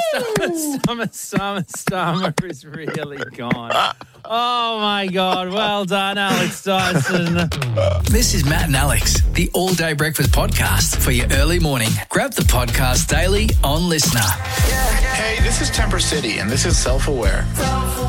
Summer is really gone. Oh, my God. Well done, Alex Dyson. This is Matt and Alex, the All Day Breakfast podcast for your early morning. Grab the podcast daily on Listener. Hey, this is Temper City, and this is Self-Aware.